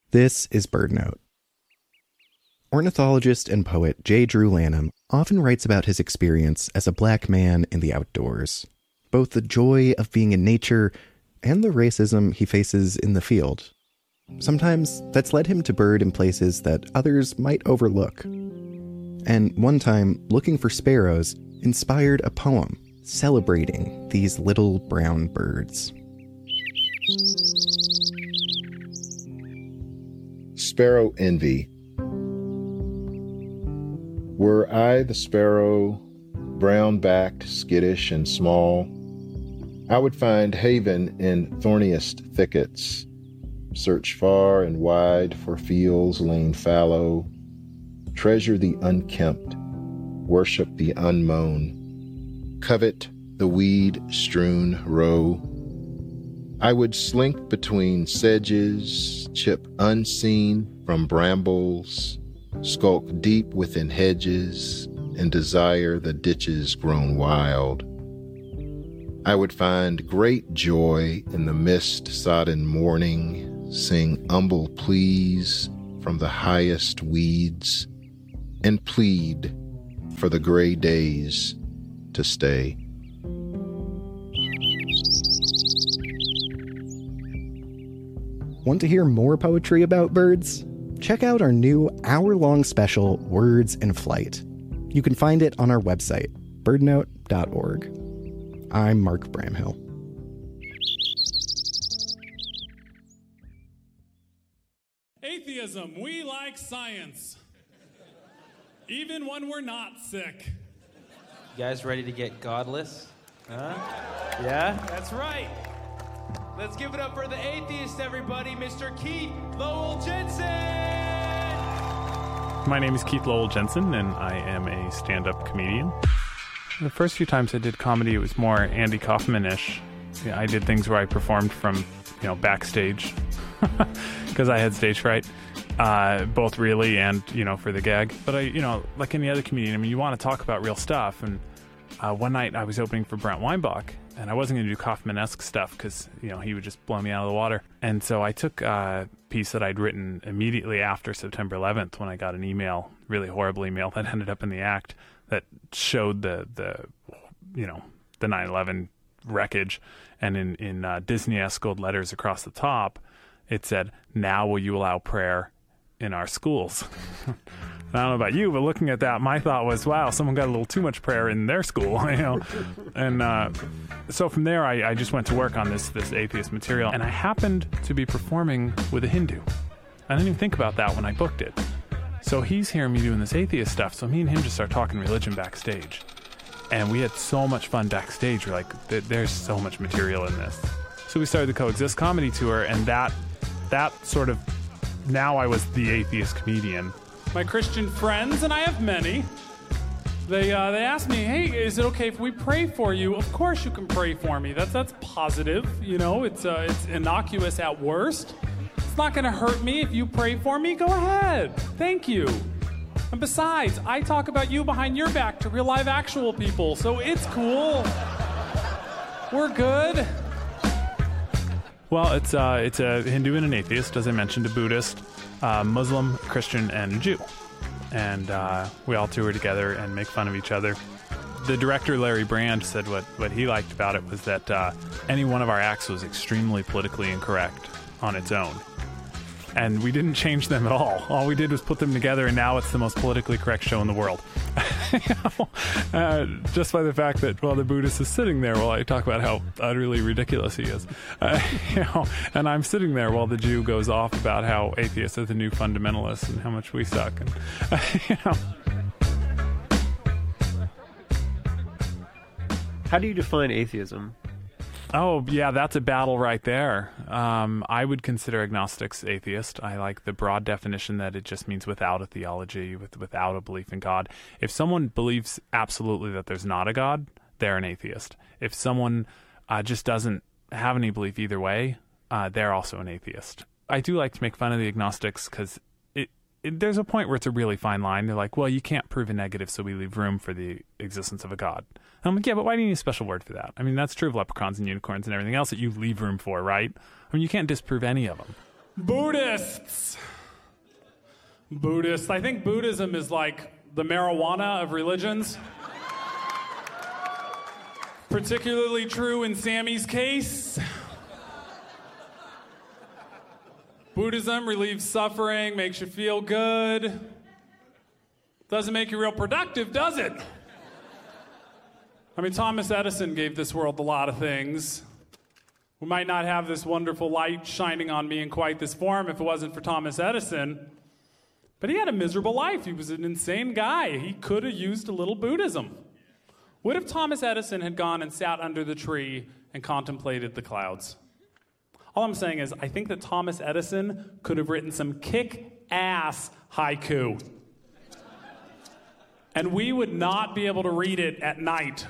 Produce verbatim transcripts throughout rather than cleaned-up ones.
This is BirdNote. Ornithologist and poet J. Drew Lanham often writes about his experience as a black man in the outdoors, both the joy of being in nature and the racism he faces in the field. Sometimes that's led him to bird in places that others might overlook. And one time, looking for sparrows inspired a poem celebrating these little brown birds. Sparrow Envy. Were I the sparrow, brown-backed, skittish, and small, I would find haven in thorniest thickets, search far and wide for fields lain fallow, treasure the unkempt, worship the unmown, covet the weed-strewn row. I would slink between sedges, chip unseen from brambles, skulk deep within hedges, and desire the ditches grown wild. I would find great joy in the mist-sodden morning, sing humble pleas from the highest weeds, and plead for the gray days to stay. Want to hear more poetry about birds? Check out our new hour-long special, Words in Flight. You can find it on our website, bird note dot org. I'm Mark Bramhill. Atheism, we like science. Even when we're not sick. You guys ready to get godless? Huh? Yeah? That's right. Let's give it up for the atheist, everybody, Mister Keith Lowell Jensen! My name is Keith Lowell Jensen, and I am a stand-up comedian. The first few times I did comedy, it was more Andy Kaufman-ish. I did things where I performed from, you know, backstage, because I had stage fright, uh, both really and, you know, for the gag. But I, you know, like any other comedian, I mean, you want to talk about real stuff. And uh, one night I was opening for Brent Weinbach, and I wasn't going to do Kaufman-esque stuff because, you know, he would just blow me out of the water. And so I took a piece that I'd written immediately after September eleventh when I got an email, really horrible email that ended up in the act that showed the, the you know, the nine eleven wreckage. And in, in uh, Disney-esque gold letters across the top, it said, "Now will you allow prayer in our schools?" I don't know about you, but looking at that, my thought was, wow, someone got a little too much prayer in their school, you know. And uh, so from there, I, I just went to work on this this atheist material, and I happened to be performing with a Hindu. I didn't even think about that when I booked it. So he's hearing me doing this atheist stuff, so me and him just start talking religion backstage. And we had so much fun backstage. We're like, there's so much material in this. So we started the Coexist comedy tour, and that that sort of, now I was the atheist comedian. My Christian friends, and I have many, they uh, they asked me, hey, is it okay if we pray for you? Of course you can pray for me. That's that's positive, you know. It's uh, it's innocuous at worst. It's not going to hurt me if you pray for me. Go ahead. Thank you. And besides, I talk about you behind your back to real live actual people, so it's cool. We're good. Well, it's uh, it's a Hindu and an atheist, as I mentioned, a Buddhist, uh, Muslim, Christian, and a Jew. And uh, we all tour together and make fun of each other. The director, Larry Brand, said what, what he liked about it was that uh, any one of our acts was extremely politically incorrect on its own. And we didn't change them at all. All we did was put them together, and now it's the most politically correct show in the world. you know, uh, just by the fact that, well, the Buddhist is sitting there while I talk about how utterly ridiculous he is. Uh, you know, and I'm sitting there while the Jew goes off about how atheists are the new fundamentalists and how much we suck. And, uh, you know. How do you define atheism? Oh, yeah, that's a battle right there. Um, I would consider agnostics atheist. I like the broad definition that it just means without a theology, with, without a belief in God. If someone believes absolutely that there's not a God, they're an atheist. If someone uh, just doesn't have any belief either way, uh, they're also an atheist. I do like to make fun of the agnostics because it, it, there's a point where it's a really fine line. They're like, well, you can't prove a negative, so we leave room for the existence of a God. I'm like, yeah, but why do you need a special word for that? I mean, that's true of leprechauns and unicorns and everything else that you leave room for, right? I mean, you can't disprove any of them. Buddhists. Buddhists. I think Buddhism is like the marijuana of religions. Particularly true in Sammy's case. Buddhism relieves suffering, makes you feel good. Doesn't make you real productive, does it? I mean, Thomas Edison gave this world a lot of things. We might not have this wonderful light shining on me in quite this form if it wasn't for Thomas Edison. But he had a miserable life. He was an insane guy. He could have used a little Buddhism. What if Thomas Edison had gone and sat under the tree and contemplated the clouds? All I'm saying is, I think that Thomas Edison could have written some kick-ass haiku. And we would not be able to read it at night.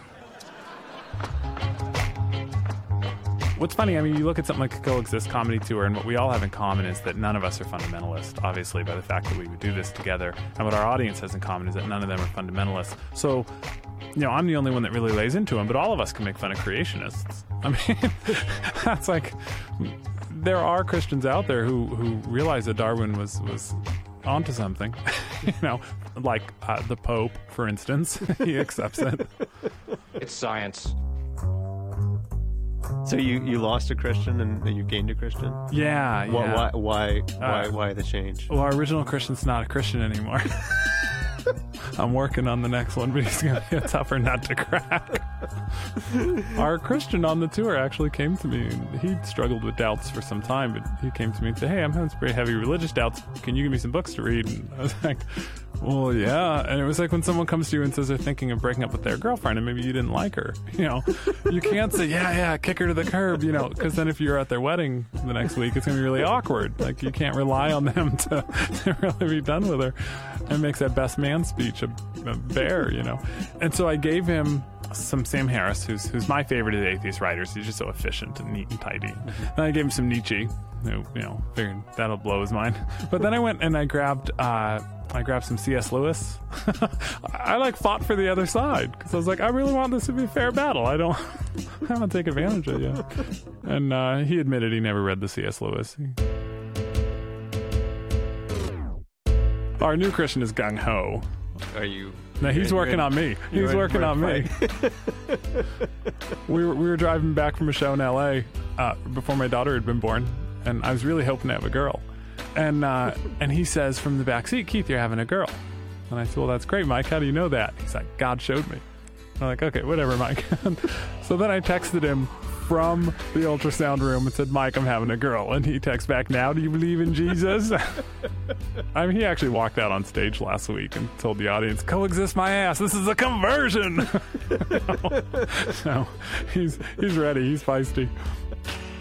What's funny, I mean, you look at something like a Coexist comedy tour, and what we all have in common is that none of us are fundamentalists, obviously, by the fact that we would do this together. And what our audience has in common is that none of them are fundamentalists. So, you know, I'm the only one that really lays into them, but all of us can make fun of creationists. I mean, that's like, there are Christians out there who, who realize that Darwin was, was onto something. You know, like uh, the Pope, for instance. He accepts it. It's science. So you, you lost a Christian and you gained a Christian? Yeah, yeah. Why why why, Uh, why, why the change? Well, our original Christian's not a Christian anymore. I'm working on the next one, but he's going to be a tougher nut to crack. Our Christian on the tour actually came to me. And he struggled with doubts for some time, but he came to me and said, hey, I'm having some pretty heavy religious doubts. Can you give me some books to read? And I was like, well, yeah. And it was like when someone comes to you and says they're thinking of breaking up with their girlfriend and maybe you didn't like her. You know, you can't say, yeah, yeah, kick her to the curb, you know, because then if you're at their wedding the next week, it's going to be really awkward. Like, you can't rely on them to, to really be done with her. It makes that best man speech a, a bear, you know. And so I gave him some Sam Harris, who's who's my favorite of the atheist writers. He's just so efficient and neat and tidy. Mm-hmm. Then I gave him some Nietzsche, who, you know, figured that'll blow his mind. But then I went and I grabbed uh, I grabbed some C S Lewis. I like fought for the other side because I was like, I really want this to be a fair battle. I don't, I don't want to take advantage of you. And uh, he admitted he never read the C S Lewis. He... Our new Christian is gung ho. Are you? No, he's working in, on me. He's working on me. we were we were driving back from a show in L A uh, before my daughter had been born, and I was really hoping to have a girl. And uh, and he says from the back seat, Keith, you're having a girl. And I said, well, that's great, Mike. How do you know that? He's like, God showed me. I'm like, okay, whatever, Mike. So then I texted him from the ultrasound room and said, Mike, I'm having a girl. And he texts back, now do you believe in Jesus? I mean, he actually walked out on stage last week and told the audience, coexist my ass, this is a conversion. So he's he's ready, he's feisty.